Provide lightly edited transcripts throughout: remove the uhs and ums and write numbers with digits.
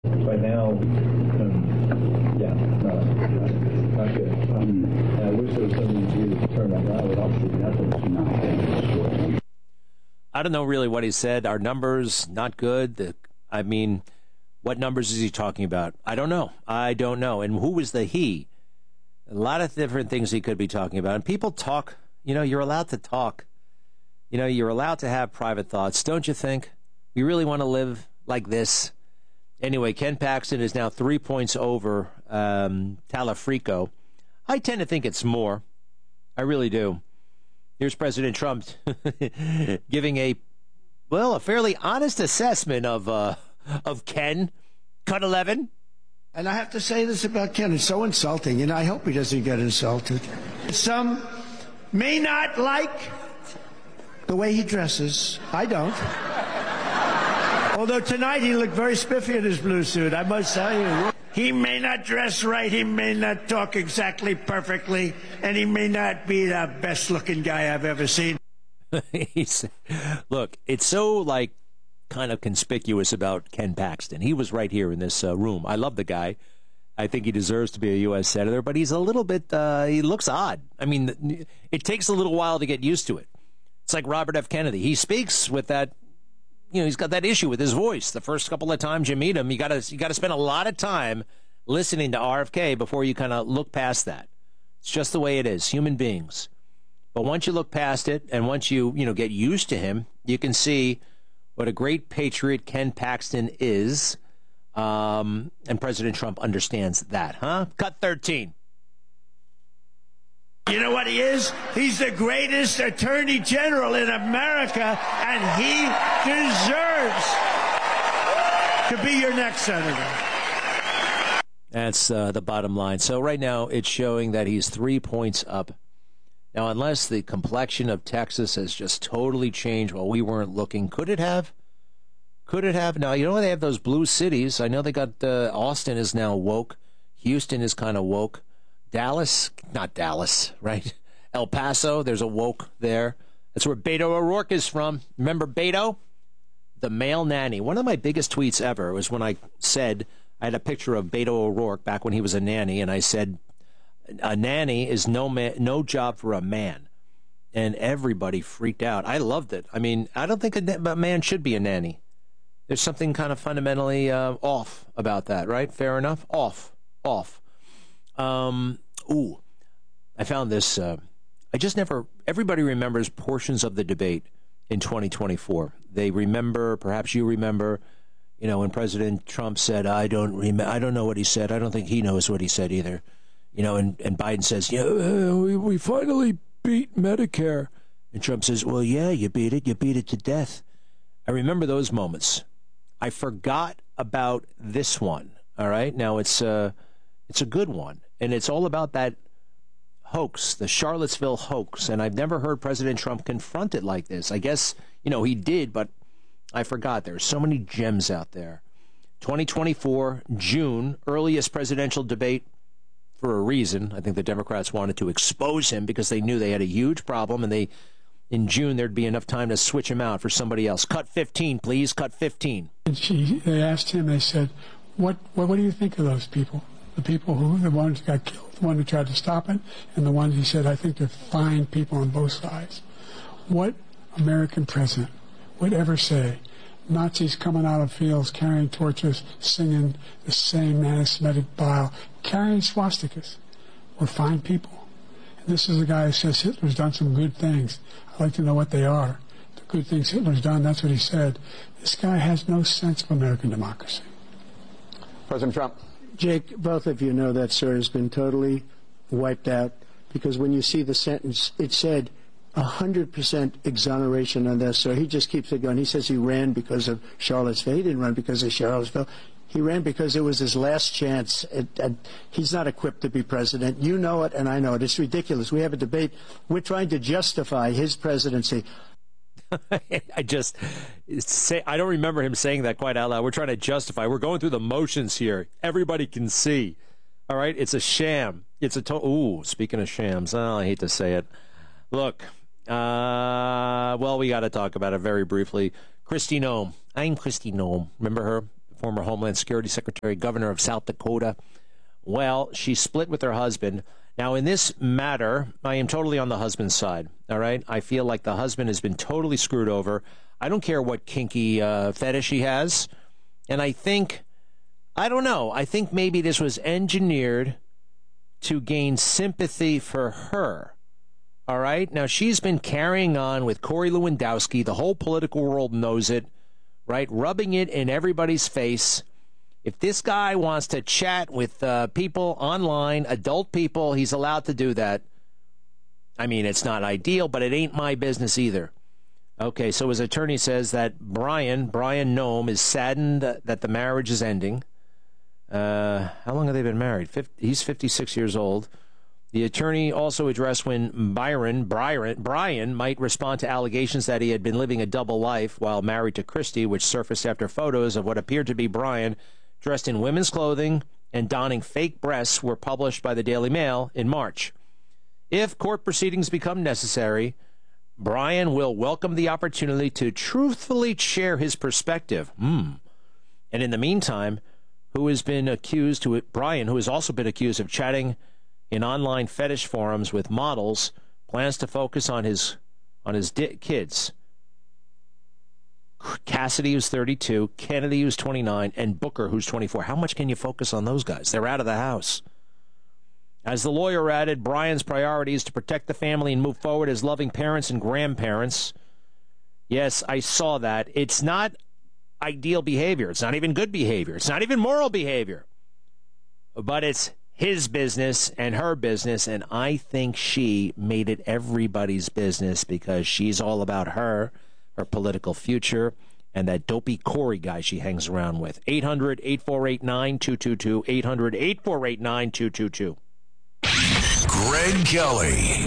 Right now, yeah, not good. I wish there was something to do to turn that around, but obviously nothing's not. I don't know really what he said. Our numbers, not good. I mean, what numbers is he talking about? I don't know. And who was the he? A lot of different things he could be talking about. And people talk, you're allowed to talk. You're allowed to have private thoughts, don't you think? We really want to live like this. Anyway, Ken Paxton is now 3 points over Talafrico. I tend to think it's more. I really do. Here's President Trump giving a fairly honest assessment of Ken. Cut 11. And I have to say this about Ken. It's so insulting, and I hope he doesn't get insulted. Some may not like the way he dresses. I don't. Although tonight he looked very spiffy in his blue suit, I must tell you. He may not dress right, he may not talk exactly perfectly, and he may not be the best-looking guy I've ever seen. Look, it's so, kind of conspicuous about Ken Paxton. He was right here in this room. I love the guy. I think he deserves to be a U.S. Senator, but he's a little bit, he looks odd. I mean, it takes a little while to get used to it. It's like Robert F. Kennedy. He speaks with that, he's got that issue with his voice. The first couple of times you meet him, you got to spend a lot of time listening to RFK before you kind of look past that. It's just the way it is, human beings. But once you look past it and once you get used to him, you can see what a great patriot Ken Paxton is. And President Trump understands that, huh? Cut 13. You know what he is? He's the greatest attorney general in America, and he deserves to be your next senator. That's the bottom line. So right now it's showing that he's 3 points up. Now, unless the complexion of Texas has just totally changed while we weren't looking, could it have? Could it have? Now, they have those blue cities. I know they got Austin is now woke. Houston is kind of woke. Dallas, not Dallas, right? El Paso, there's a woke there. That's where Beto O'Rourke is from. Remember Beto? The male nanny. One of my biggest tweets ever was when I said, I had a picture of Beto O'Rourke back when he was a nanny, and I said, a nanny is no job for a man. And everybody freaked out. I loved it. I mean, I don't think a man should be a nanny. There's something kind of fundamentally off about that, right? Fair enough? Off. I found this. Everybody remembers portions of the debate in 2024. They remember, perhaps you remember, when President Trump said, I don't know what he said. I don't think he knows what he said either. And Biden says, we finally beat Medicare. And Trump says, well, yeah, you beat it. You beat it to death. I remember those moments. I forgot about this one. All right. Now it's a good one. And it's all about that hoax, the Charlottesville hoax. And I've never heard President Trump confront it like this. I guess, he did, but I forgot. There's so many gems out there. 2024, June, earliest presidential debate for a reason. I think the Democrats wanted to expose him because they knew they had a huge problem, and in June there'd be enough time to switch him out for somebody else. Cut 15, please. Cut 15. And they asked him, they said, what do you think of those people? The people the ones who got killed, the one who tried to stop it, and the ones he said, I think they're fine people on both sides. What American president would ever say, Nazis coming out of fields, carrying torches, singing the same anti-Semitic bile, carrying swastikas, were fine people? And this is a guy who says Hitler's done some good things. I'd like to know what they are. The good things Hitler's done, that's what he said. This guy has no sense of American democracy. President Trump. Jake, both of you know that, sir, has been totally wiped out, because when you see the sentence, it said 100% exoneration on this, sir. He just keeps it going. He says he ran because of Charlottesville. He didn't run because of Charlottesville. He ran because it was his last chance. He's not equipped to be president. You know it, and I know it. It's ridiculous. We have a debate. We're trying to justify his presidency. I don't remember him saying that quite out loud. We're trying to justify. We're going through the motions here. Everybody can see. All right? It's a sham. It's a speaking of shams, I hate to say it. Look, we got to talk about it very briefly. Kristi Noem. I'm Kristi Noem. Remember her former Homeland Security Secretary, governor of South Dakota. Well, she split with her husband. Now, in this matter, I am totally on the husband's side, all right? I feel like the husband has been totally screwed over. I don't care what kinky fetish he has. And I think maybe this was engineered to gain sympathy for her. All right? Now, she's been carrying on with Corey Lewandowski. The whole political world knows it, right? Rubbing it in everybody's face. If this guy wants to chat with people online, adult people, he's allowed to do that. I mean, it's not ideal, but it ain't my business either. Okay, so his attorney says that Brian Noem is saddened that the marriage is ending. How long have they been married? He's 56 years old. The attorney also addressed when Brian might respond to allegations that he had been living a double life while married to Christy, which surfaced after photos of what appeared to be Brian dressed in women's clothing and donning fake breasts were published by the Daily Mail in March. If court proceedings become necessary, Brian will welcome the opportunity to truthfully share his perspective. And in the meantime, Brian, who has also been accused of chatting in online fetish forums with models, plans to focus on his kids. Cassidy, who's 32, Kennedy, who's 29, and Booker, who's 24. How much can you focus on those guys? They're out of the house. As the lawyer added, Brian's priority is to protect the family and move forward as loving parents and grandparents. Yes, I saw that. It's not ideal behavior. It's not even good behavior. It's not even moral behavior. But it's his business and her business, and I think she made it everybody's business because she's all about her political future, and that dopey Corey guy she hangs around with. 800-848-9222. 800-848-9222. Greg Kelly.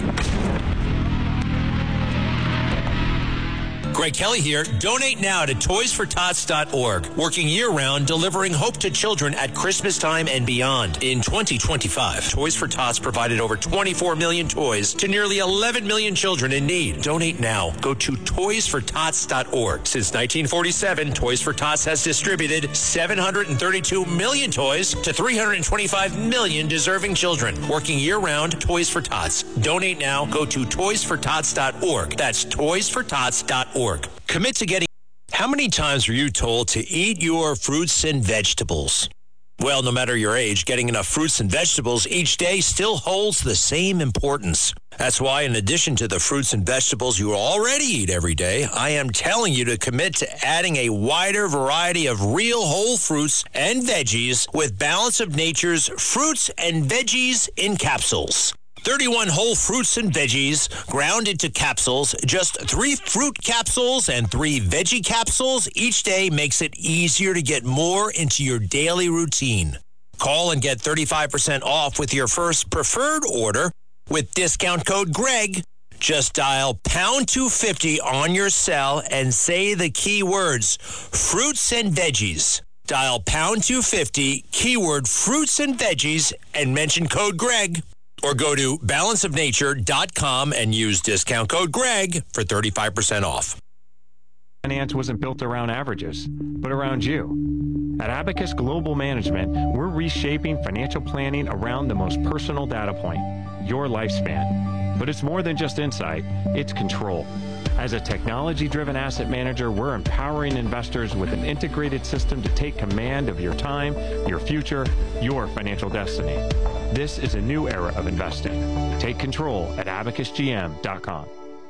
Greg Kelly here. Donate now to toysfortots.org. Working year-round, delivering hope to children at Christmas time and beyond. In 2025, Toys for Tots provided over 24 million toys to nearly 11 million children in need. Donate now. Go to toysfortots.org. Since 1947, Toys for Tots has distributed 732 million toys to 325 million deserving children. Working year-round, Toys for Tots. Donate now. Go to toysfortots.org. That's toysfortots.org. Commit to getting... How many times were you told to eat your fruits and vegetables? Well, no matter your age, getting enough fruits and vegetables each day still holds the same importance. That's why, in addition to the fruits and vegetables you already eat every day, I am telling you to commit to adding a wider variety of real whole fruits and veggies with Balance of Nature's Fruits and Veggies in Capsules. 31 whole fruits and veggies ground into capsules. Just 3 fruit capsules and 3 veggie capsules each day makes it easier to get more into your daily routine. Call and get 35% off with your first preferred order with discount code GREG. Just dial pound 250 on your cell and say the key words, fruits and veggies. Dial pound 250, keyword fruits and veggies, and mention code GREG. Or go to balanceofnature.com and use discount code GREG for 35% off. Finance wasn't built around averages, but around you. At Abacus Global Management, we're reshaping financial planning around the most personal data point, your lifespan. But it's more than just insight, it's control. As a technology-driven asset manager, we're empowering investors with an integrated system to take command of your time, your future, your financial destiny. This is a new era of investing. Take control at abacusgm.com.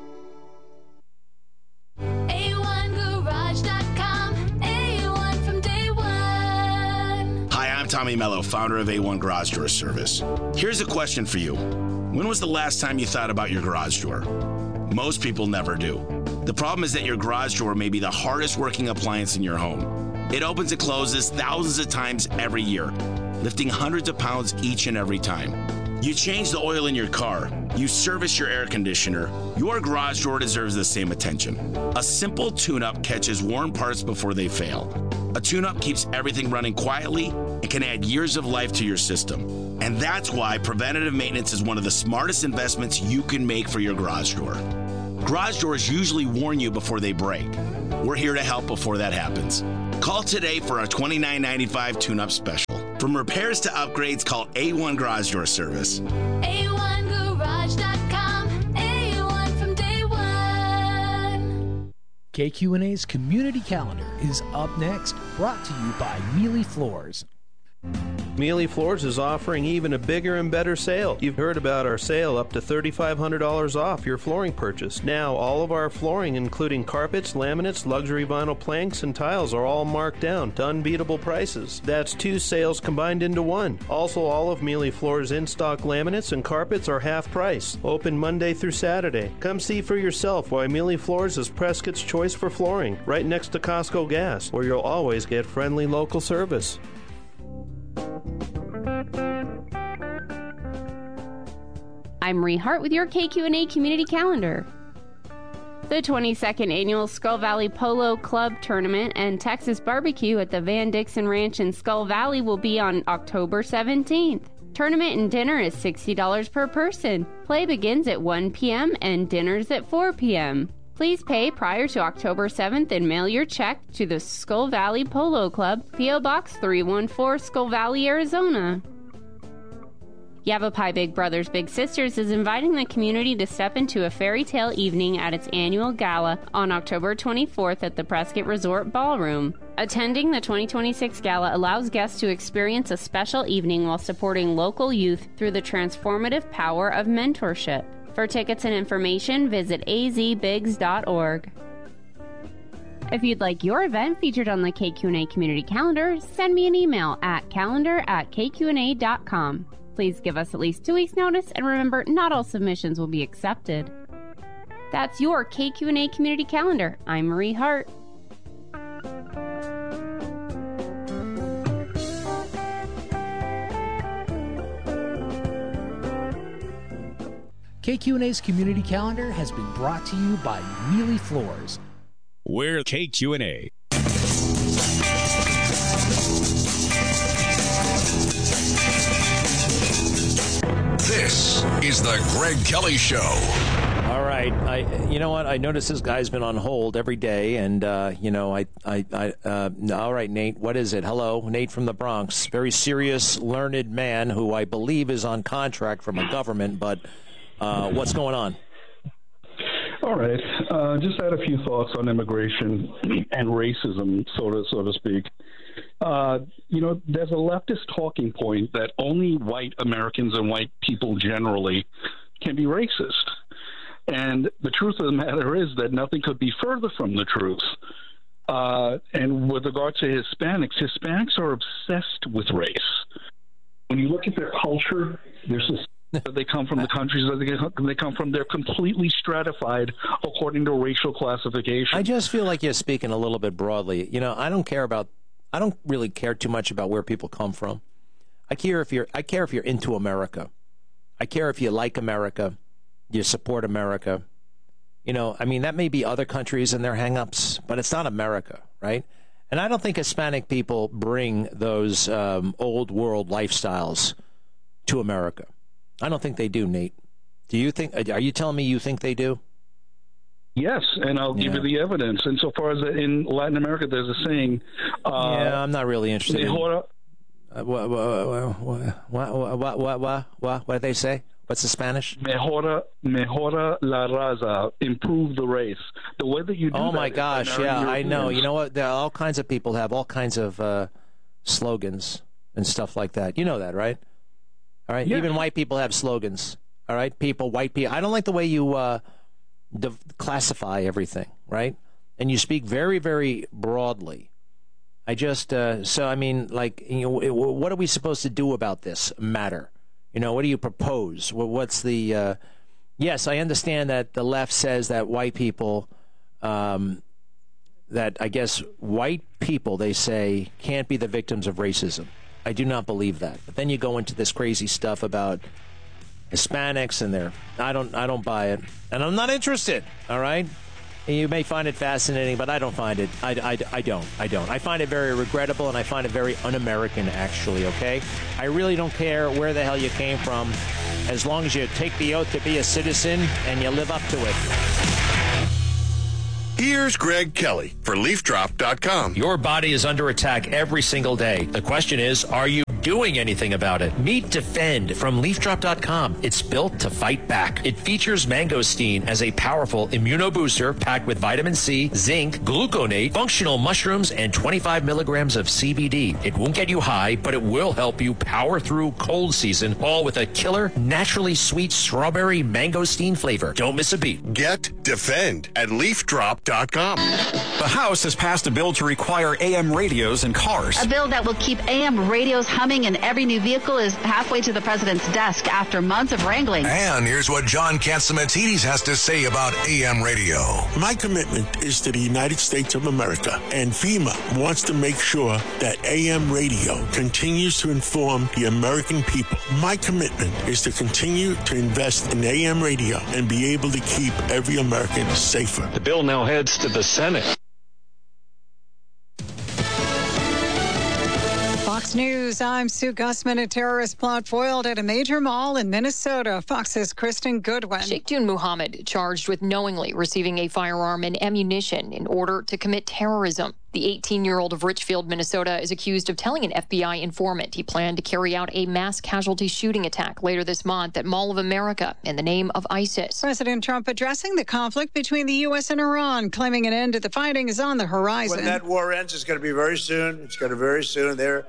A1Garage.com. A1 from day one. Hi, I'm Tommy Mello, founder of A1 Garage Door Service. Here's a question for you. When was the last time you thought about your garage door? Most people never do. The problem is that your garage door may be the hardest working appliance in your home. It opens and closes thousands of times every year, lifting hundreds of pounds each and every time. You change the oil in your car, you service your air conditioner, your garage door deserves the same attention. A simple tune-up catches worn parts before they fail. A tune-up keeps everything running quietly and can add years of life to your system. And that's why preventative maintenance is one of the smartest investments you can make for your garage door. Garage doors usually warn you before they break. We're here to help before that happens. Call today for our $29.95 tune-up special. From repairs to upgrades, call A1 Garage Door Service. A1Garage.com. A1 from day one. KQNA's Community Calendar is up next, brought to you by Mealy Floors. Mealy Floors is offering even a bigger and better sale. You've heard about our sale up to $3,500 off your flooring purchase. Now, all of our flooring, including carpets, laminates, luxury vinyl planks, and tiles, are all marked down to unbeatable prices. That's 2 sales combined into one. Also, all of Mealy Floors' in-stock laminates and carpets are half price. Open Monday through Saturday. Come see for yourself why Mealy Floors is Prescott's choice for flooring, right next to Costco Gas, where you'll always get friendly local service. I'm Marie Hart with your KQNA Community Calendar. The 22nd Annual Skull Valley Polo Club Tournament and Texas Barbecue at the Van Dixon Ranch in Skull Valley will be on October 17th. Tournament and dinner is $60 per person. Play begins at 1 p.m. and dinner's at 4 p.m. Please pay prior to October 7th and mail your check to the Skull Valley Polo Club, P.O. Box 314, Skull Valley, Arizona. Yavapai Big Brothers Big Sisters is inviting the community to step into a fairy tale evening at its annual gala on October 24th at the Prescott Resort Ballroom. Attending the 2026 gala allows guests to experience a special evening while supporting local youth through the transformative power of mentorship. For tickets and information, visit azbigs.org. If you'd like your event featured on the KQNA Community Calendar, send me an email at calendar@kqna.com. Please give us at least 2 weeks' notice, and remember, not all submissions will be accepted. That's your KQNA Community Calendar. I'm Marie Hart. KQNA's Community Calendar has been brought to you by Mealy Floors. We're KQNA. This is the Greg Kelly Show. All right, you know what? I noticed this guy's been on hold every day, and all right, Nate, what is it? Hello, Nate from the Bronx, very serious, learned man who I believe is on contract from a government, but what's going on? All right, just had a few thoughts on immigration and racism, so to speak. There's a leftist talking point that only white Americans and white people generally can be racist. And the truth of the matter is that nothing could be further from the truth. And with regard to Hispanics are obsessed with race. When you look at their culture, they come from the countries that they come from. They're completely stratified according to racial classification. I just feel like you're speaking a little bit broadly. I don't really care too much about where people come from. I care if you're into America. I care if you like America, you support America. That may be other countries and their hang-ups, but it's not America, right? And I don't think Hispanic people bring those old world lifestyles to America. I don't think they do, Nate. Do you think? Are you telling me you think they do? Yes, and I'll give you the evidence. Insofar as in Latin America, there's a saying. I'm not really interested. What do they say? What's the Spanish? Mejora la raza. Improve the race. The way that you do. Oh my gosh! Yeah, I know. You know what? There are all kinds of people have all kinds of slogans and stuff like that. You know that, right? All right. Yeah. Even white people have slogans. All right, white people. I don't like the way you classify everything, right? And you speak very, very broadly. I just what are we supposed to do about this matter? What do you propose? What's the? Yes, I understand that the left says that white people, that I guess white people, they say, can't be the victims of racism. I do not believe that. But then you go into this crazy stuff about Hispanics and I don't buy it, and I'm not interested. All right, and you may find it fascinating, but I don't find it. I don't. I find it very regrettable, and I find it very un-American, actually. Okay, I really don't care where the hell you came from, as long as you take the oath to be a citizen and you live up to it. Here's Greg Kelly for LeafDrop.com. Your body is under attack every single day. The question is, are you doing anything about it? Meet Defend from LeafDrop.com. It's built to fight back. It features mangosteen as a powerful immunobooster packed with vitamin C, zinc, gluconate, functional mushrooms, and 25 milligrams of CBD. It won't get you high, but it will help you power through cold season, all with a killer, naturally sweet strawberry mangosteen flavor. Don't miss a beat. Get Defend at LeafDrop.com. The House has passed a bill to require AM radios in cars. A bill that will keep AM radios humming in every new vehicle is halfway to the president's desk after months of wrangling. And here's what John Catsimatidis has to say about AM radio. My commitment is to the United States of America, and FEMA wants to make sure that AM radio continues to inform the American people. My commitment is to continue to invest in AM radio and be able to keep every American safer. The bill now heads to the Senate. Fox News, I'm Sue Gussman. A terrorist plot foiled at a major mall in Minnesota. Fox's Kristen Goodwin. Sheikh June Muhammad charged with knowingly receiving a firearm and ammunition in order to commit terrorism. The 18-year-old of Richfield, Minnesota, is accused of telling an FBI informant he planned to carry out a mass casualty shooting attack later this month at Mall of America in the name of ISIS. President Trump addressing the conflict between the U.S. and Iran, claiming an end to the fighting is on the horizon. When that war ends, it's going to be very soon. It's going to be very soon. They're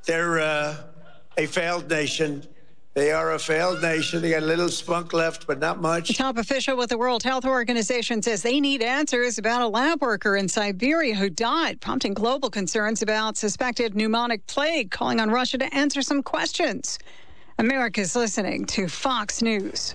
a failed nation. They are a failed nation. They got a little spunk left, but not much. The top official with the World Health Organization says they need answers about a lab worker in Siberia who died, prompting global concerns about suspected pneumonic plague, calling on Russia to answer some questions. America's listening to Fox News.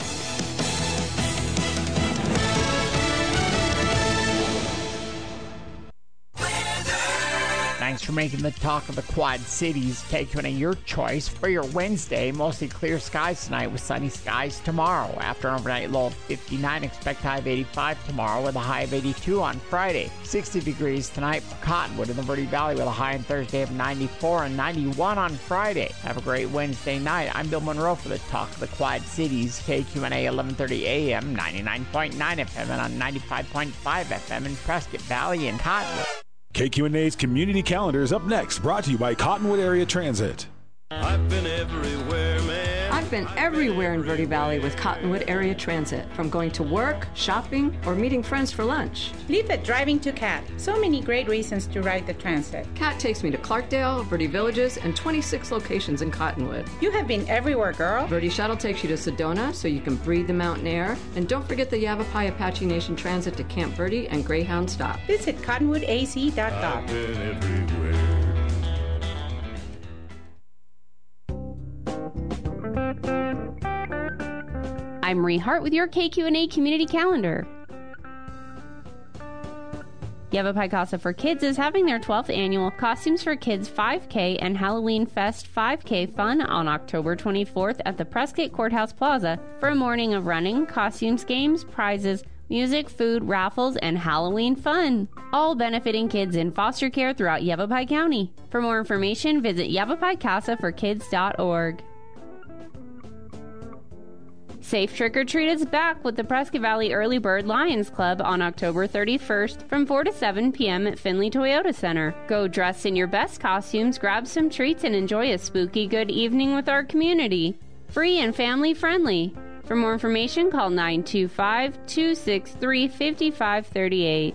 Thanks for making the talk of the Quad Cities. KQNA, your choice for your Wednesday. Mostly clear skies tonight with sunny skies tomorrow. After an overnight low of 59, expect high of 85 tomorrow with a high of 82 on Friday. 60 degrees tonight for Cottonwood in the Verde Valley with a high on Thursday of 94 and 91 on Friday. Have a great Wednesday night. I'm Bill Monroe for the talk of the Quad Cities. KQNA 1130 AM, 99.9 FM and on 95.5 FM in Prescott Valley and Cottonwood. KQNA's Community Calendar is up next, brought to you by Cottonwood Area Transit. I've been everywhere, man. I've been everywhere in Verde Valley with Cottonwood Area Transit, from going to work, shopping, or meeting friends for lunch. Leave it driving to CAT. So many great reasons to ride the transit. CAT takes me to Clarkdale, Verde Villages, and 26 locations in Cottonwood. You have been everywhere, girl. Verde Shuttle takes you to Sedona so you can breathe the mountain air. And don't forget the Yavapai Apache Nation Transit to Camp Verde and Greyhound Stop. Visit cottonwoodac.com. I've been everywhere. I'm Marie Hart with your KQ&A Community Calendar. Yavapai Casa for Kids is having their 12th annual Costumes for Kids 5K and Halloween Fest 5K fun on October 24th at the Prescott Courthouse Plaza for a morning of running, costumes, games, prizes, music, food, raffles, and Halloween fun, all benefiting kids in foster care throughout Yavapai County. For more information, visit YavapaiCasaForKids.org. Safe Trick or Treat is back with the Prescott Valley Early Bird Lions Club on October 31st from 4 to 7 p.m. at Finley Toyota Center. Go dressed in your best costumes, grab some treats, and enjoy a spooky good evening with our community. Free and family friendly. For more information, call 925-263-5538.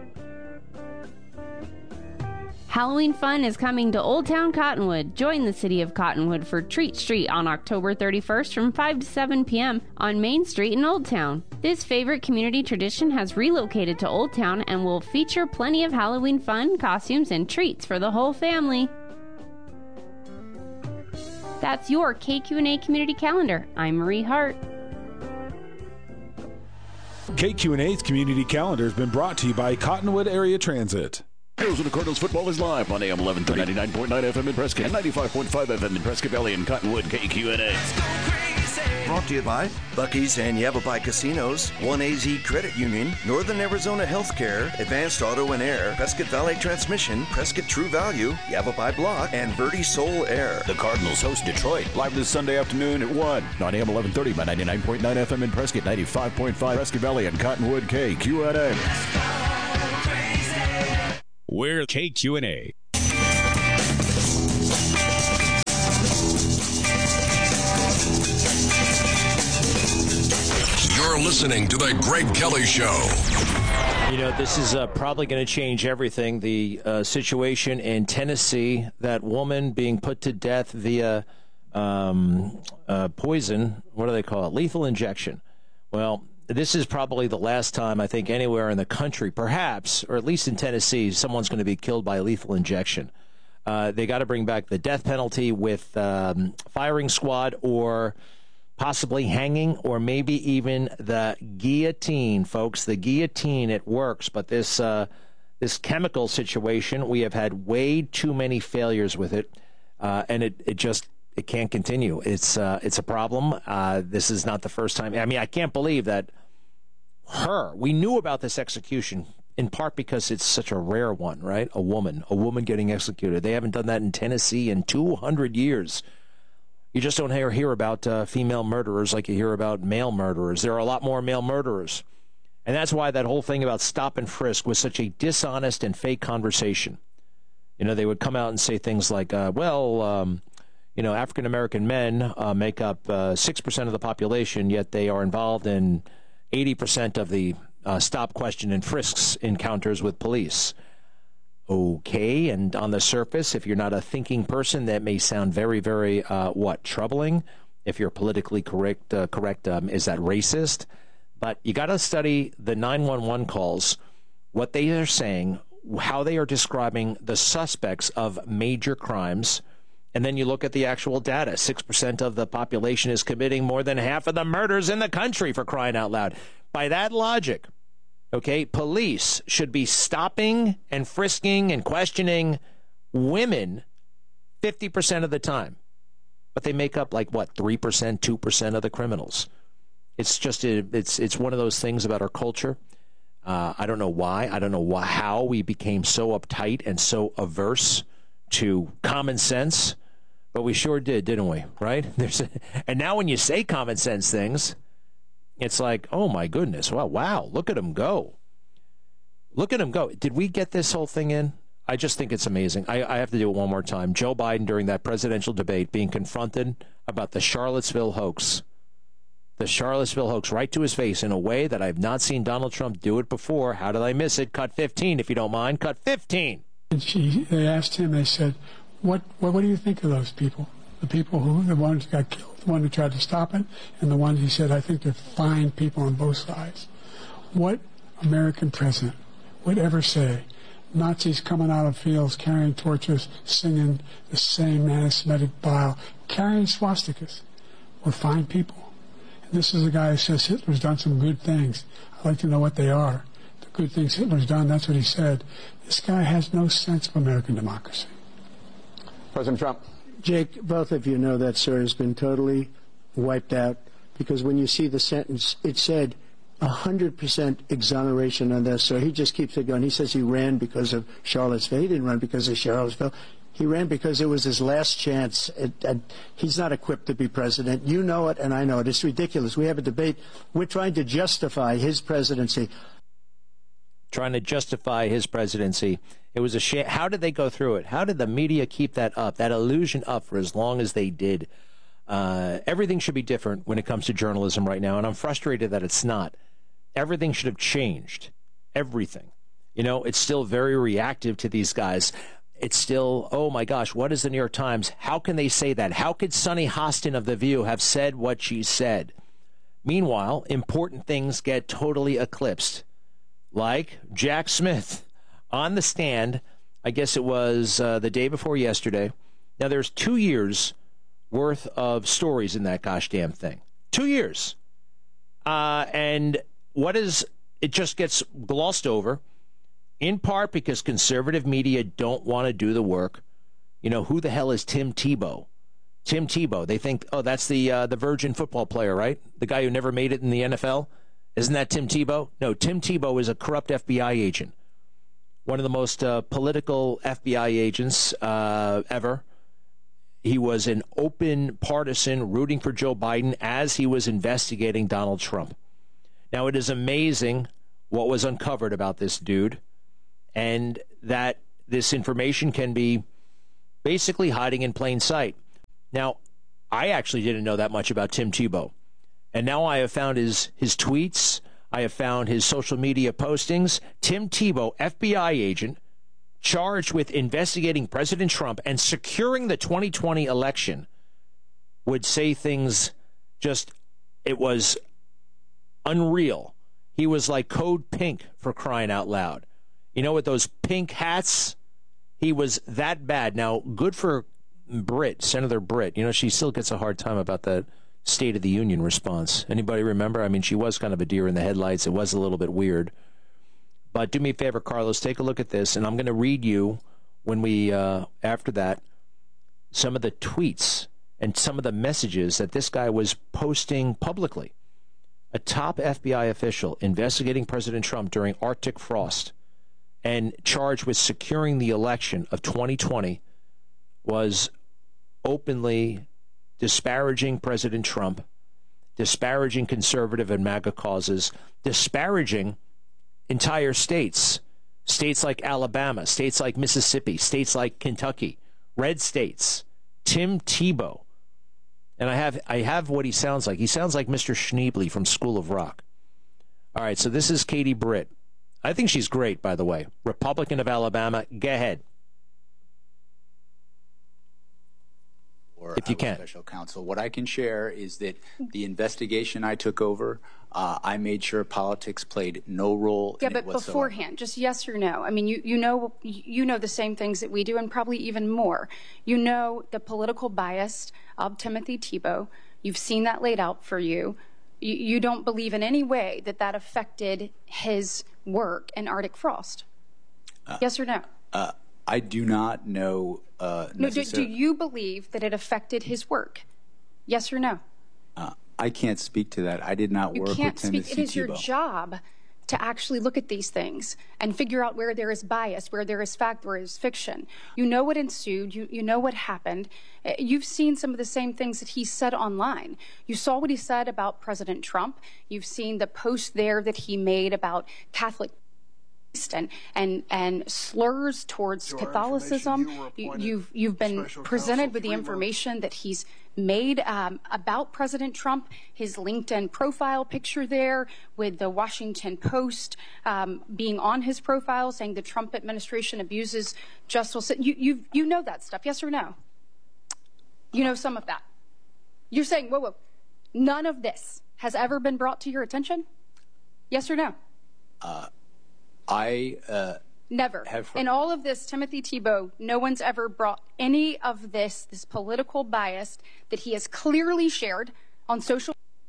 Halloween fun is coming to Old Town Cottonwood. Join the city of Cottonwood for Treat Street on October 31st from 5 to 7 p.m. on Main Street in Old Town. This favorite community tradition has relocated to Old Town and will feature plenty of Halloween fun, costumes, and treats for the whole family. That's your KQ&A Community Calendar. I'm Marie Hart. KQ&A's Community Calendar has been brought to you by Cottonwood Area Transit. Arizona Cardinals football is live on AM 1130, 99.9 FM in Prescott, and 95.5 FM in Prescott Valley and Cottonwood. KQNA. Brought to you by Buc-ee's and Yavapai Casinos, 1AZ Credit Union, Northern Arizona Healthcare, Advanced Auto and Air, Prescott Valley Transmission, Prescott True Value, Yavapai Block, and Verde Soul Air. The Cardinals host Detroit live this Sunday afternoon at 1 on AM 1130 by 99.9 FM in Prescott, 95.5 Prescott Valley and Cottonwood. KQNA. We're KQNA. You're listening to The Greg Kelly Show. You know, this is probably going to change everything. The situation in Tennessee, that woman being put to death via poison, what do they call it? Lethal injection. Well, this is probably the last time, I think, anywhere in the country, perhaps, or at least in Tennessee, someone's going to be killed by a lethal injection. They got to bring back the death penalty with firing squad, or possibly hanging, or maybe even the guillotine, folks. The guillotine, it works, but this chemical situation, we have had way too many failures with it, and it can't continue. It's a problem. This is not the first time. I mean, I can't believe that we knew about this execution in part because it's such a rare one, right? A woman getting executed. They haven't done that in Tennessee in 200 years. You just don't hear about female murderers like you hear about male murderers. There are a lot more male murderers. And that's why that whole thing about stop and frisk was such a dishonest and fake conversation. You know, they would come out and say things like, African-American men make up 6% of the population, yet they are involved in 80% of the stop, question, and frisks encounters with police. Okay, and on the surface, if you're not a thinking person, that may sound very, very, troubling. If you're politically correct, is that racist? But you got to study the 911 calls, what they are saying, how they are describing the suspects of major crimes, and then you look at the actual data. 6% of the population is committing more than half of the murders in the country, for crying out loud. By that logic, okay, police should be stopping and frisking and questioning women 50% of the time. But they make up 3%, 2% of the criminals. It's just, it's one of those things about our culture. I don't know why. I don't know how we became so uptight and so averse to common sense. But we sure did, didn't we? Right? And now when you say common sense things, it's like, oh, my goodness. Wow, look at him go. Look at him go. Did we get this whole thing in? I just think it's amazing. I have to do it one more time. Joe Biden, during that presidential debate, being confronted about the Charlottesville hoax. The Charlottesville hoax right to his face in a way that I've not seen Donald Trump do it before. How did I miss it? Cut 15, if you don't mind. Cut 15. And they asked him, they said, what do you think of those people? The people the ones who got killed, the one who tried to stop it, and the ones he said, I think they're fine people on both sides. What American president would ever say Nazis coming out of fields carrying torches, singing the same anti-Semitic bile, carrying swastikas were fine people? And this is a guy who says Hitler's done some good things. I'd like to know what they are. The good things Hitler's done, that's what he said. This guy has no sense of American democracy. President Trump. Jake, both of you know that, sir, has been totally wiped out, because when you see the sentence, it said 100% exoneration on this, so he just keeps it going. He says he ran because of Charlottesville. He didn't run because of Charlottesville. He ran because it was his last chance. He's not equipped to be president. You know it, and I know it. It's ridiculous. We have a debate. We're trying to justify his presidency. Trying to justify his presidency. It was a shame. How did they go through it? How did the media keep that up, that illusion up for as long as they did? Everything should be different when it comes to journalism right now, and I'm frustrated that it's not. Everything should have changed. Everything. You know, it's still very reactive to these guys. It's still, oh my gosh, what is the New York Times? How can they say that? How could Sunny Hostin of The View have said what she said? Meanwhile, important things get totally eclipsed. Like Jack Smith on the stand, I guess it was the day before yesterday. Now, there's 2 years worth of stories in that gosh damn thing. 2 years. And it just gets glossed over, in part because conservative media don't want to do the work. You know, who the hell is Tim Tebow? Tim Tebow. They think, oh, that's the Virgin football player, right? The guy who never made it in the NFL. Isn't that Tim Tebow? No, Tim Tebow is a corrupt FBI agent. One of the most political FBI agents ever. He was an open partisan rooting for Joe Biden as he was investigating Donald Trump. Now, it is amazing what was uncovered about this dude, and that this information can be basically hiding in plain sight. Now, I actually didn't know that much about Tim Tebow. And now I have found his tweets. I have found his social media postings. Tim Tebow, FBI agent, charged with investigating President Trump and securing the 2020 election, would say things just, it was unreal. He was like Code Pink, for crying out loud. You know, with those pink hats, he was that bad. Now, good for Britt, Senator Britt. You know, she still gets a hard time about that State of the Union response. Anybody remember? I mean, she was kind of a deer in the headlights. It was a little bit weird. But do me a favor, Carlos, take a look at this, and I'm going to read you, when we, after that, some of the tweets and some of the messages that this guy was posting publicly. A top FBI official investigating President Trump during Arctic frost and charged with securing the election of 2020 was openly disparaging President Trump, disparaging conservative and MAGA causes, disparaging entire states, states like Alabama, states like Mississippi, states like Kentucky, red states. Tim Tebow. And I have what he sounds like. He sounds like Mr. Schneebly from School of Rock. All right, so this is Katie Britt. I think she's great, by the way. Republican of Alabama. Go ahead. If you can. Special counsel. What I can share is that the investigation I took over, I made sure politics played no role in it whatsoever. But beforehand, just yes or no. I mean, you know the same things that we do, and probably even more. You know the political bias of Timothy Tebow. You've seen that laid out for you. You don't believe in any way that that affected his work in Arctic frost. Yes or no? I do not know. No, do you believe that it affected his work? Yes or no? I can't speak to that. I did not work with Timothy Tebow. It is your job to actually look at these things and figure out where there is bias, where there is fact, where there is fiction. You know what ensued. You know what happened. You've seen some of the same things that he said online. You saw what he said about President Trump. You've seen the post there that he made about Catholic and slurs towards Catholicism. You've been presented with the information that he's made about President Trump, his LinkedIn profile picture there with the Washington Post being on his profile saying the Trump administration abuses justice. You know that stuff, yes or no? You know some of that. You're saying, whoa, none of this has ever been brought to your attention? Yes or no? Never. In all of this, Timothy Tebow, no one's ever brought any of this political bias that he has clearly shared on social.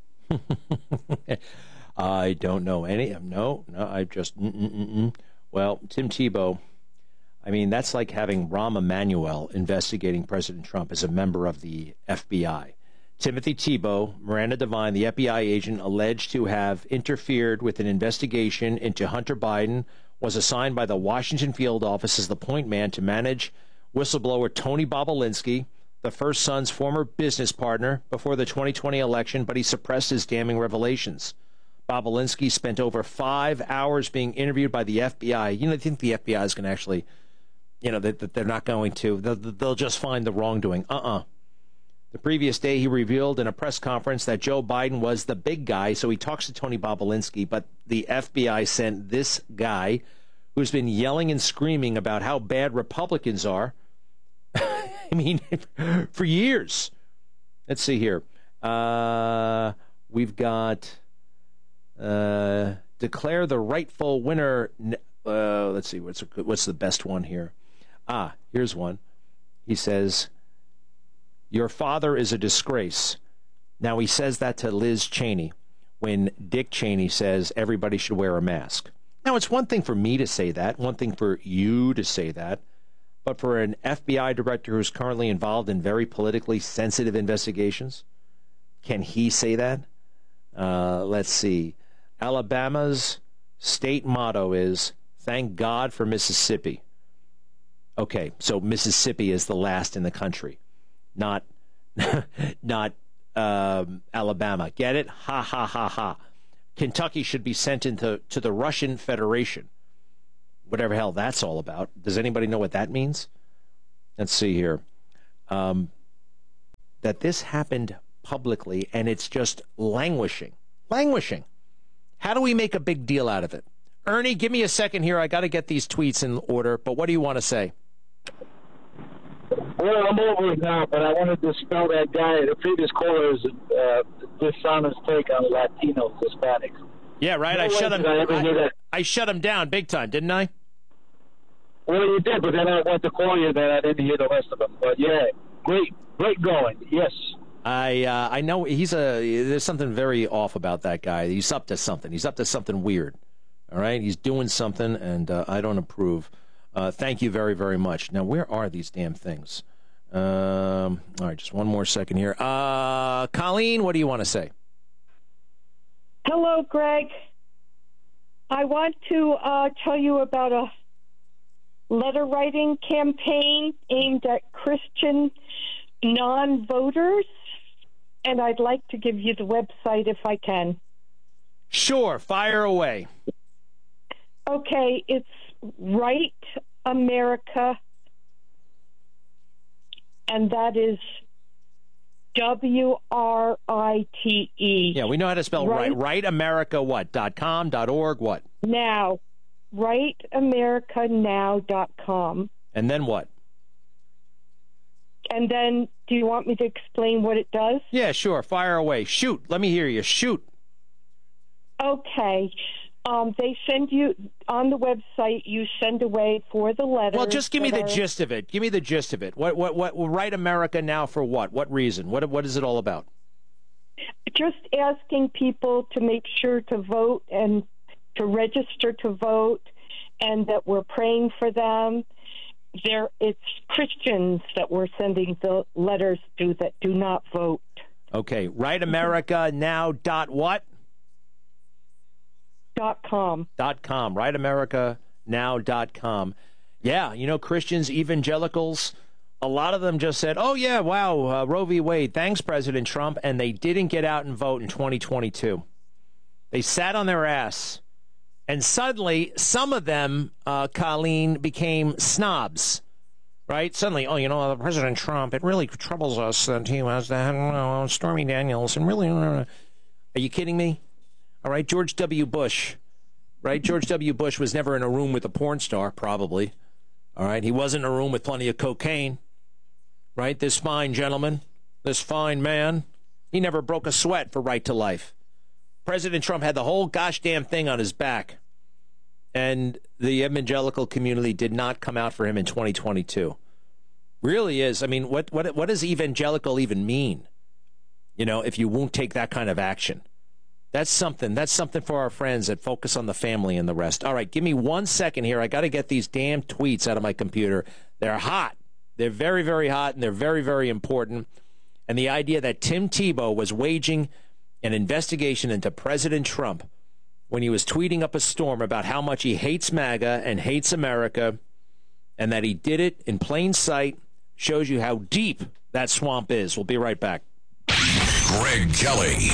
I don't know any. No, I just. Well, Tim Tebow, I mean, that's like having Rahm Emanuel investigating President Trump as a member of the FBI. Timothy Tebow, Miranda Devine, the FBI agent alleged to have interfered with an investigation into Hunter Biden, was assigned by the Washington field office as the point man to manage whistleblower Tony Bobulinski, the First Son's former business partner, before the 2020 election, but he suppressed his damning revelations. Bobulinski spent over 5 hours being interviewed by the FBI. You know, I think the FBI is going to actually, you know, that they're not going to. They'll just find the wrongdoing. The previous day, he revealed in a press conference that Joe Biden was the big guy, so he talks to Tony Bobulinski, but the FBI sent this guy who's been yelling and screaming about how bad Republicans are, I mean, for years. Let's see here. We've got declare the rightful winner. Let's see, what's the best one here? Here's one. He says, your father is a disgrace. Now, he says that to Liz Cheney when Dick Cheney says everybody should wear a mask. Now, it's one thing for me to say that, one thing for you to say that, but for an FBI director who's currently involved in very politically sensitive investigations, can he say that? Let's see. Alabama's state motto is, thank God for Mississippi. Okay, so Mississippi is the last in the country. Not Alabama. Get it? Ha, ha, ha, ha. Kentucky should be sent into the Russian Federation. whatever hell that's all about. Does anybody know what that means? Let's see here. That this happened publicly, and it's just languishing. How do we make a big deal out of it? Ernie, give me a second here. I got to get these tweets in order, but what do you want to say? Well, I'm over it now, but I wanted to dispel that guy, the previous caller's dishonest take on Latinos, Hispanics. Yeah, right. I shut him down big time, didn't I? Well, you did, but then I went to call you, then I didn't hear the rest of them. But yeah, great going. Yes. I know there's something very off about that guy. He's up to something. He's up to something weird. All right, he's doing something, and I don't approve. Thank you very, very much. Now, where are these damn things? All right, just one more second here. Colleen, what do you want to say? Hello, Greg. I want to tell you about a letter-writing campaign aimed at Christian non-voters, and I'd like to give you the website if I can. Sure, fire away. Okay, it's Write America, and that is WRITE. Yeah, we know how to spell Write America what? .com, .org, what? Now, WriteAmericaNow.com. And then what? And then, do you want me to explain what it does? Yeah, sure. Fire away. Shoot. Let me hear you. Shoot. Okay. They send you, on the website, you send away for the letters. Well, just give me the gist of it. Give me the gist of it. What Write America Now for what? What reason? What is it all about? Just asking people to make sure to vote and to register to vote, and that we're praying for them. It's Christians that we're sending the letters to that do not vote. Okay, WriteAmericaNow. What? .com. .com. WriteAmericaNow.com. Yeah, Christians, evangelicals, a lot of them just said, oh, yeah, wow, Roe v. Wade, thanks, President Trump, and they didn't get out and vote in 2022. They sat on their ass. And suddenly, some of them, Colleen, became snobs, right? Suddenly, President Trump, it really troubles us that he has that Stormy Daniels. And really, are you kidding me? All right, George W. Bush, right? George W. Bush was never in a room with a porn star, probably. All right, he wasn't in a room with plenty of cocaine, right? This fine gentleman, this fine man, he never broke a sweat for Right to Life. President Trump had the whole gosh damn thing on his back, and the evangelical community did not come out for him in 2022. Really is. I mean, what does evangelical even mean? If you won't take that kind of action. That's something. That's something for our friends that focus on the family and the rest. All right, give me 1 second here. I got to get these damn tweets out of my computer. They're hot. They're very, very hot, and they're very, very important. And the idea that Tim Tebow was waging an investigation into President Trump when he was tweeting up a storm about how much he hates MAGA and hates America, and that he did it in plain sight, shows you how deep that swamp is. We'll be right back. Greg Kelly.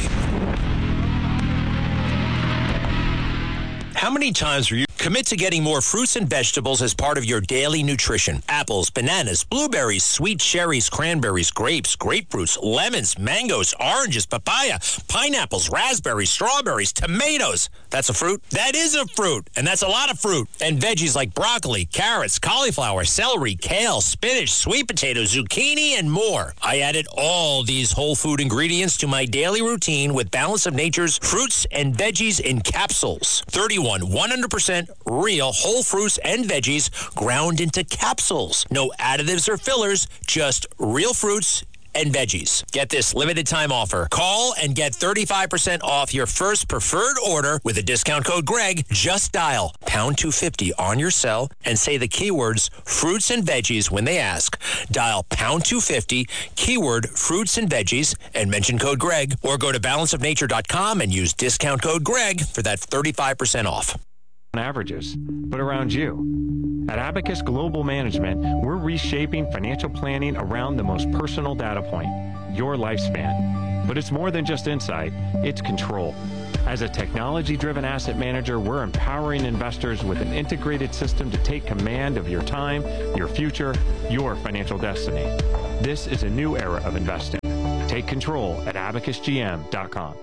How many times were you commit to getting more fruits and vegetables as part of your daily nutrition? Apples, bananas, blueberries, sweet cherries, cranberries, grapes, grapefruits, lemons, mangoes, oranges, papaya, pineapples, raspberries, strawberries, tomatoes. That's a fruit? That is a fruit, and that's a lot of fruit. And veggies like broccoli, carrots, cauliflower, celery, kale, spinach, sweet potatoes, zucchini, and more. I added all these whole food ingredients to my daily routine with Balance of Nature's fruits and veggies in capsules. 31 100% real whole fruits and veggies ground into capsules. No additives or fillers, just real fruits and veggies. Get this limited time offer. Call and get 35% off your first preferred order with the discount code Greg. Just dial pound 250 on your cell and say the keywords fruits and veggies when they ask. Dial pound 250, keyword fruits and veggies, and mention code Greg, or go to balanceofnature.com and use discount code Greg for that 35% off. Averages, but around you. At Abacus Global Management, we're reshaping financial planning around the most personal data point, your lifespan. But it's more than just insight, it's control. As a technology-driven asset manager, we're empowering investors with an integrated system to take command of your time, your future, your financial destiny. This is a new era of investing. Take control at abacusgm.com.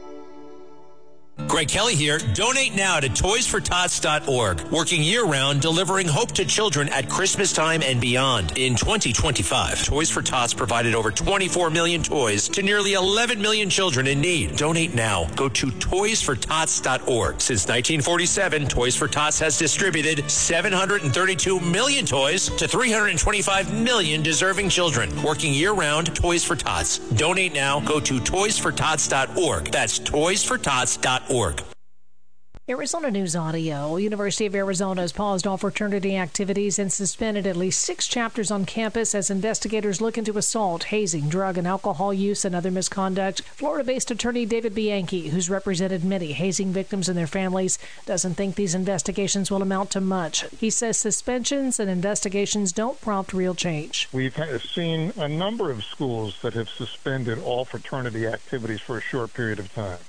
Greg Kelly here. Donate now to toysfortots.org. Working year-round, delivering hope to children at Christmas time and beyond. In 2025, Toys for Tots provided over 24 million toys to nearly 11 million children in need. Donate now. Go to toysfortots.org. Since 1947, Toys for Tots has distributed 732 million toys to 325 million deserving children. Working year-round, Toys for Tots. Donate now. Go to toysfortots.org. That's toysfortots.org. Arizona News Audio. University of Arizona has paused all fraternity activities and suspended at least 6 chapters on campus as investigators look into assault, hazing, drug and alcohol use, and other misconduct. Florida-based attorney David Bianchi, who's represented many hazing victims and their families, doesn't think these investigations will amount to much. He says suspensions and investigations don't prompt real change. We've seen a number of schools that have suspended all fraternity activities for a short period of time.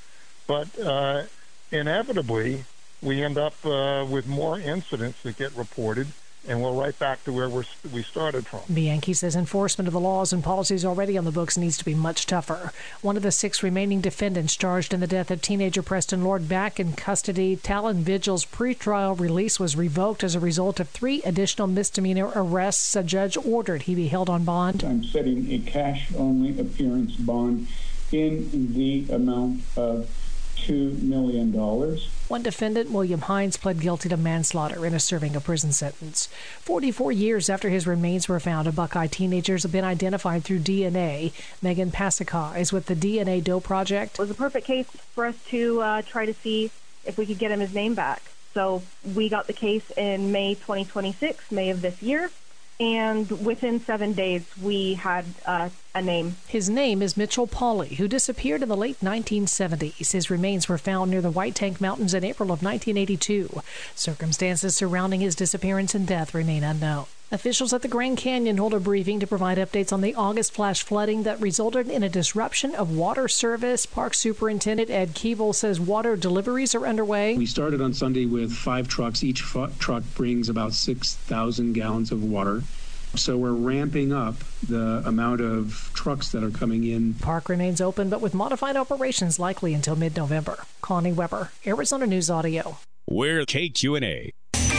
But inevitably, we end up with more incidents that get reported, and we're right back to where we started from. Bianchi says enforcement of the laws and policies already on the books needs to be much tougher. One of the 6 remaining defendants charged in the death of teenager Preston Lord back in custody. Talon Vigil's pretrial release was revoked as a result of 3 additional misdemeanor arrests. A judge ordered he be held on bond. I'm setting a cash-only appearance bond in the amount of $2 million. One defendant, William Hines, pled guilty to manslaughter and is serving a prison sentence. 44 years after his remains were found, a Buckeye teenagers have been identified through DNA. Megan Pasica is with the DNA Doe Project. It was a perfect case for us to try to see if we could get him his name back. So we got the case in May 2026, May of this year. And within 7 days, we had a name. His name is Mitchell Pauley, who disappeared in the late 1970s. His remains were found near the White Tank Mountains in April of 1982. Circumstances surrounding his disappearance and death remain unknown. Officials at the Grand Canyon hold a briefing to provide updates on the August flash flooding that resulted in a disruption of water service. Park Superintendent Ed Keevil says water deliveries are underway. We started on Sunday with 5 trucks. Each truck brings about 6,000 gallons of water. So we're ramping up the amount of trucks that are coming in. Park remains open, but with modified operations likely until mid-November. Connie Weber, Arizona News Audio. We're KQNA.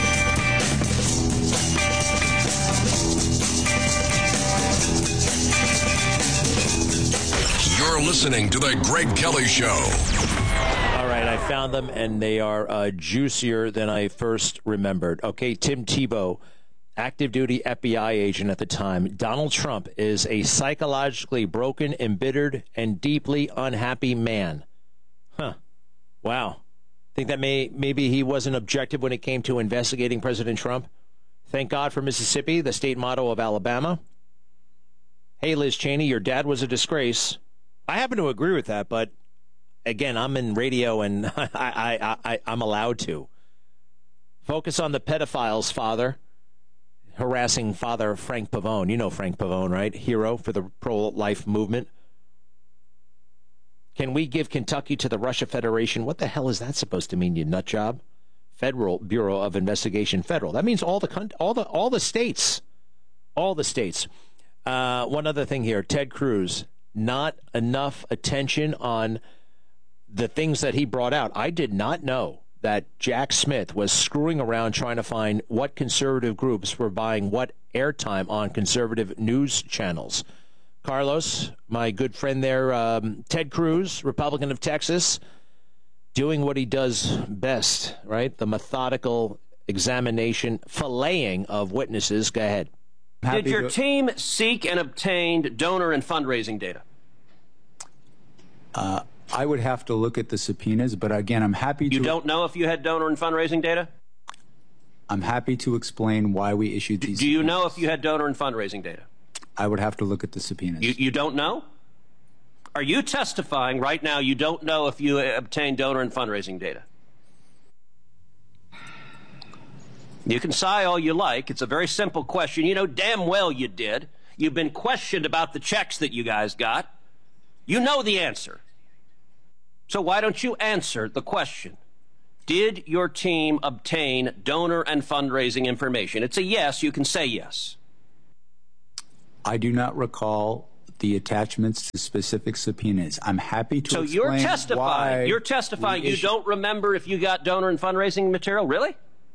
You're listening to The Greg Kelly Show. All right, I found them, and they are juicier than I first remembered. Okay, Tim Tebow, active duty FBI agent at the time. Donald Trump is a psychologically broken, embittered, and deeply unhappy man. Huh. Wow. Think that maybe he wasn't objective when it came to investigating President Trump? Thank God for Mississippi, the state motto of Alabama. Hey, Liz Cheney, your dad was a disgrace. I happen to agree with that, but again, I'm in radio and I'm allowed to. Focus on the pedophiles, father. Harassing Father Frank Pavone. You know Frank Pavone, right? Hero for the pro-life movement. Can we give Kentucky to the Russia Federation? What the hell is that supposed to mean, you nut job? Federal Bureau of Investigation. Federal. That means all the states. All the states. One other thing here. Ted Cruz. Not enough attention on the things that he brought out. I did not know that Jack Smith was screwing around trying to find what conservative groups were buying what airtime on conservative news channels. Carlos, my good friend there, Ted Cruz, Republican of Texas, doing what he does best, right? The methodical examination, filleting of witnesses. Go ahead. Did your team seek and obtain donor and fundraising data? I would have to look at the subpoenas, but again, I'm happy to... You don't know if you had donor and fundraising data? I'm happy to explain why we issued these Do you know if you had donor and fundraising data? I would have to look at the subpoenas. You don't know? Are you testifying right now you don't know if you obtained donor and fundraising data? You can sigh all you like. It's a very simple question. You know damn well you did. You've been questioned about the checks that you guys got. You know the answer. So why don't you answer the question? Did your team obtain donor and fundraising information? It's a yes. You can say yes. I do not recall the attachments to specific subpoenas. I'm happy to explain why you're testifying you don't remember if you got donor and fundraising material? Really?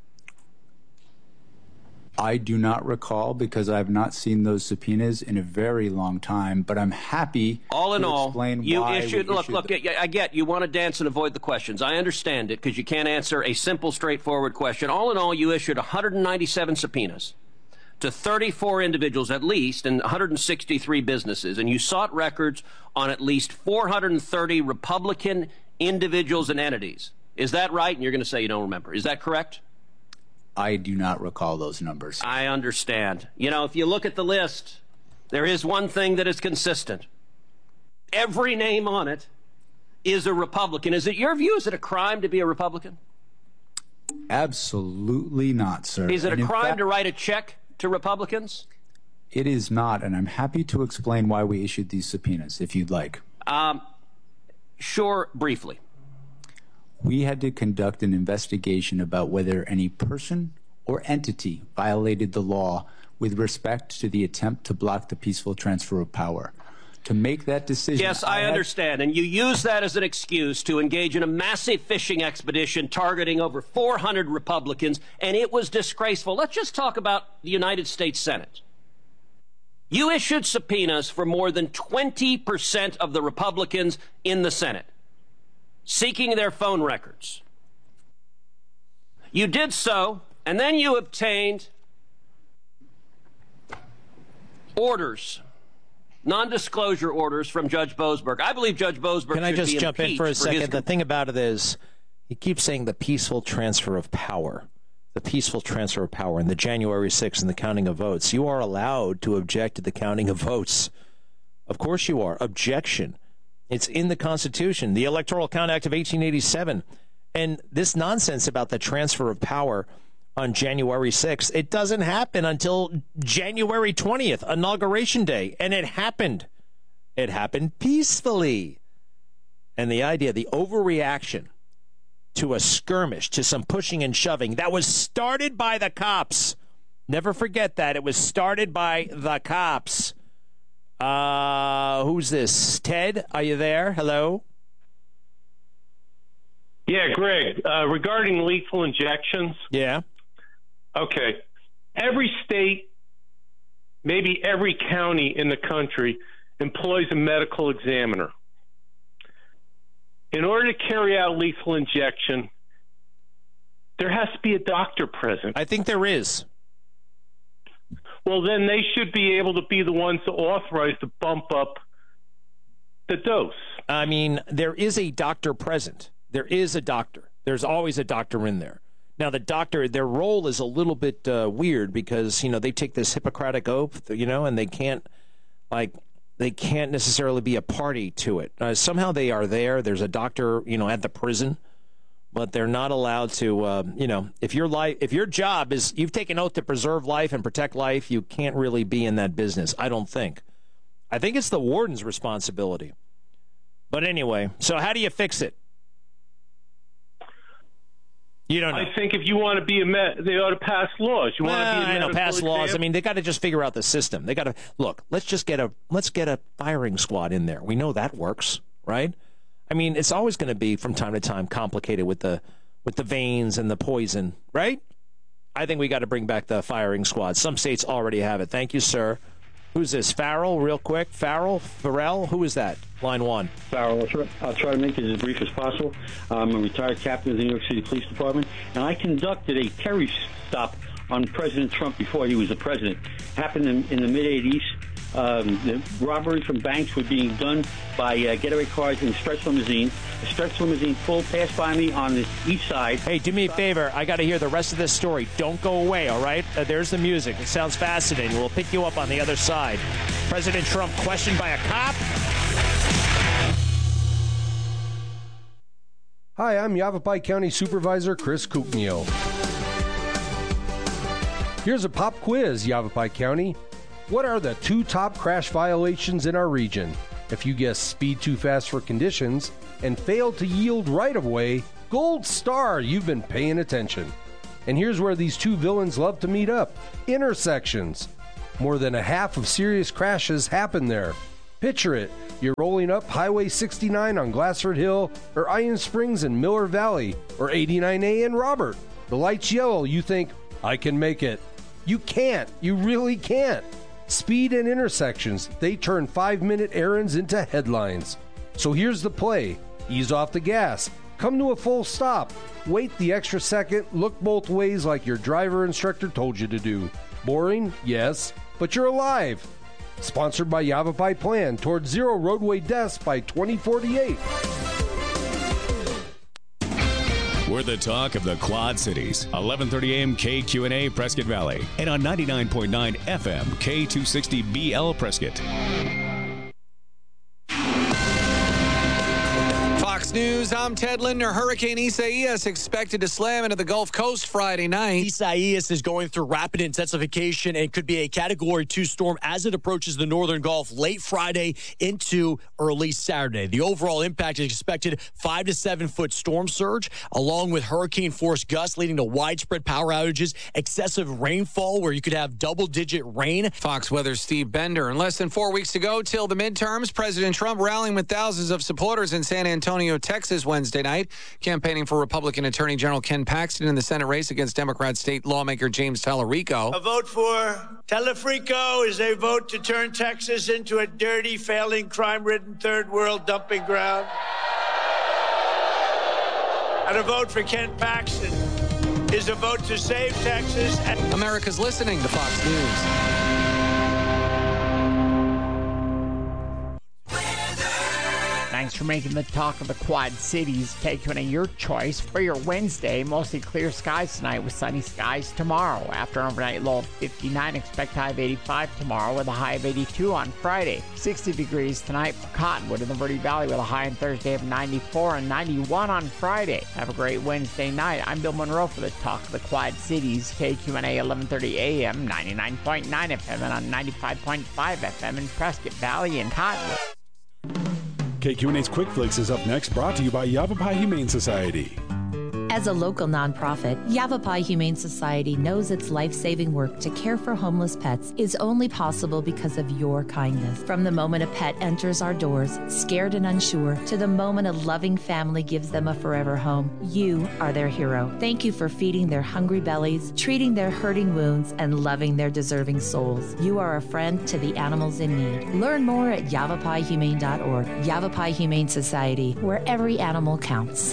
I do not recall because I have not seen those subpoenas in a very long time, but I'm happy all in to all, explain you why issued, we look, issued I get you want to dance and avoid the questions. I understand it because you can't answer a simple, straightforward question. All in all, you issued 197 subpoenas to 34 individuals at least and 163 businesses, and you sought records on at least 430 Republican individuals and entities. Is that right? And you're going to say you don't remember. Is that correct? I do not recall those numbers. I understand. You know, if you look at the list, there is one thing that is consistent. Every name on it is a Republican. Is it your view? Is it a crime to be a Republican? Absolutely not, sir. Is it a crime to write a check to Republicans? It is not, and I'm happy to explain why we issued these subpoenas, if you'd like. Sure, briefly. We had to conduct an investigation about whether any person or entity violated the law with respect to the attempt to block the peaceful transfer of power. To make that decision... Yes, I understand. And you use that as an excuse to engage in a massive fishing expedition targeting over 400 Republicans, and it was disgraceful. Let's just talk about the United States Senate. You issued subpoenas for more than 20% of the Republicans in the Senate, seeking their phone records. You did so, and then you obtained orders, non-disclosure orders from Judge Boasberg. I believe Judge Boasberg Can I just jump in for a second? The thing about it is, he keeps saying the peaceful transfer of power. The peaceful transfer of power and the January 6th and the counting of votes. You are allowed to object to the counting of votes. Of course you are. Objection. It's in the Constitution, the Electoral Count Act of 1887. And this nonsense about the transfer of power on January 6th, it doesn't happen until January 20th, Inauguration Day. And it happened. It happened peacefully. And the idea, the overreaction to a skirmish, to some pushing and shoving, that was started by the cops. Never forget that. It was started by the cops. Who's this? Ted, are you there? Hello? Yeah, Greg, regarding lethal injections. Yeah. Okay. Every state, maybe every county in the country employs a medical examiner. In order to carry out lethal injection, there has to be a doctor present. I think there is. Well, then they should be able to be the ones to authorize to bump up the dose. I mean, there is a doctor present. There is a doctor. There's always a doctor in there. Now, the doctor, their role is a little bit weird because, you know, they take this Hippocratic oath, you know, and they can't necessarily be a party to it. Somehow they are there. There's a doctor, you know, at the prison. But they're not allowed to, you know, if your job is, you've taken oath to preserve life and protect life, you can't really be in that business, I don't think. I think it's the warden's responsibility. But anyway, so how do you fix it? You don't know. I think if you want to be they ought to pass laws. You want to be a pass laws. I mean, they got to just figure out the system. They got to look. Let's get a firing squad in there. We know that works, right? I mean, it's always going to be from time to time complicated with the veins and the poison, right? I think we got to bring back the firing squad. Some states already have it. Thank you, sir. Who's this? Farrell, real quick. Farrell? Who is that? Line one. Farrell, I'll try to make it as brief as possible. I'm a retired captain of the New York City Police Department, and I conducted a Terry stop on President Trump before he was the president. It happened in the mid-'80s. The robbery from banks were being done by getaway cars in stretch limousines. A stretch limousine passed by me on the east side. Hey, do me a favor. I got to hear the rest of this story. Don't go away, all right? There's the music. It sounds fascinating. We'll pick you up on the other side. President Trump questioned by a cop. Hi, I'm Yavapai County Supervisor Chris Kuknio. Here's a pop quiz, Yavapai County. What are the 2 top crash violations in our region? If you guess speed too fast for conditions and fail to yield right-of-way, gold star, you've been paying attention. And here's where these two villains love to meet up: intersections. More than a half of serious crashes happen there. Picture it. You're rolling up Highway 69 on Glassford Hill, or Iron Springs in Miller Valley, or 89A in Robert. The light's yellow. You think, I can make it. You can't. You really can't. Speed and intersections, they turn 5-minute errands into headlines. So here's the play. Ease off the gas. Come to a full stop. Wait the extra second. Look both ways like your driver instructor told you to do. Boring? Yes. But you're alive. Sponsored by Yavapai Plan towards zero roadway deaths by 2048. We're the talk of the Quad Cities. 1130 AM KQNA Prescott Valley. And on 99.9 FM K260BL Prescott. Fox News, I'm Ted Lindner. Hurricane Isaias expected to slam into the Gulf Coast Friday night. Isaias is going through rapid intensification and could be a Category 2 storm as it approaches the northern Gulf late Friday into early Saturday. The overall impact is expected 5 to 7 foot storm surge, along with hurricane force gusts leading to widespread power outages, excessive rainfall where you could have double-digit rain. Fox Weather's Steve Bender. And less than 4 weeks to go till the midterms, President Trump rallying with thousands of supporters in San Antonio, Texas Wednesday night, campaigning for Republican Attorney General Ken Paxton in the Senate race against Democrat state lawmaker James Tallarico. A vote for Tallarico is a vote to turn Texas into a dirty, failing, crime-ridden third world dumping ground. And a vote for Ken Paxton is a vote to save Texas. America's listening to Fox News. Thanks for making the talk of the Quad Cities. KQNA, your choice for your Wednesday. Mostly clear skies tonight with sunny skies tomorrow. After an overnight low of 59, expect high of 85 tomorrow with a high of 82 on Friday. 60 degrees tonight for Cottonwood in the Verde Valley with a high on Thursday of 94 and 91 on Friday. Have a great Wednesday night. I'm Bill Monroe for the talk of the Quad Cities. KQNA 1130 AM, 99.9 FM, and on 95.5 FM in Prescott Valley and Cottonwood. KQNA's Quick Flicks is up next, brought to you by Yavapai Humane Society. As a local nonprofit, Yavapai Humane Society knows its life-saving work to care for homeless pets is only possible because of your kindness. From the moment a pet enters our doors, scared and unsure, to the moment a loving family gives them a forever home, you are their hero. Thank you for feeding their hungry bellies, treating their hurting wounds, and loving their deserving souls. You are a friend to the animals in need. Learn more at yavapaihumane.org. Yavapai Humane Society, where every animal counts.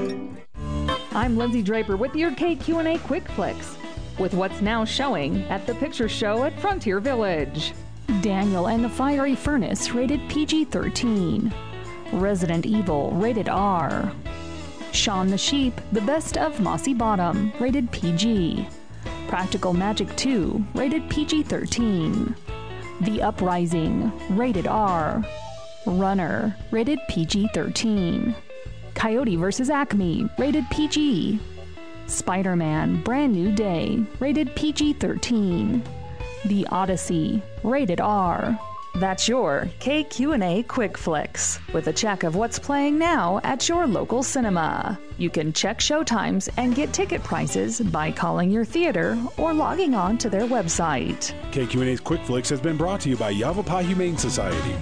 I'm Lindsay Draper with your KQNA Quick Flicks, with what's now showing at the Picture Show at Frontier Village. Daniel and the Fiery Furnace, rated PG-13. Resident Evil, rated R. Shaun the Sheep, The Best of Mossy Bottom, rated PG. Practical Magic 2, rated PG-13. The Uprising, rated R. Runner, rated PG-13. Coyote vs. Acme, rated PG. Spider-Man, Brand New Day, rated PG-13. The Odyssey, rated R. That's your KQNA Quick Flicks, with a check of what's playing now at your local cinema. You can check showtimes and get ticket prices by calling your theater or logging on to their website. KQNA's Quick Flicks has been brought to you by Yavapai Humane Society.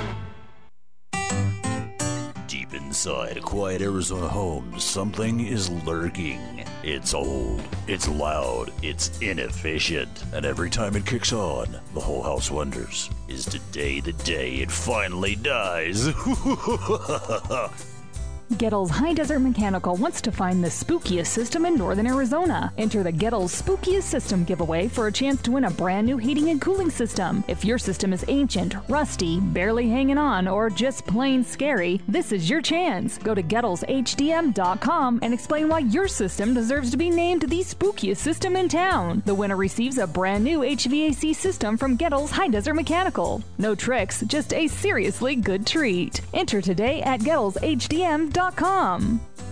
Inside a quiet Arizona home, something is lurking. It's old, it's loud, it's inefficient, and every time it kicks on, the whole house wonders, is today the day it finally dies? Gettles High Desert Mechanical wants to find the spookiest system in northern Arizona. Enter the Gettles Spookiest System giveaway for a chance to win a brand new heating and cooling system. If your system is ancient, rusty, barely hanging on, or just plain scary, this is your chance. Go to GettlesHDM.com and explain why your system deserves to be named the spookiest system in town. The winner receives a brand new HVAC system from Gettles High Desert Mechanical. No tricks, just a seriously good treat. Enter today at GettlesHDM.com.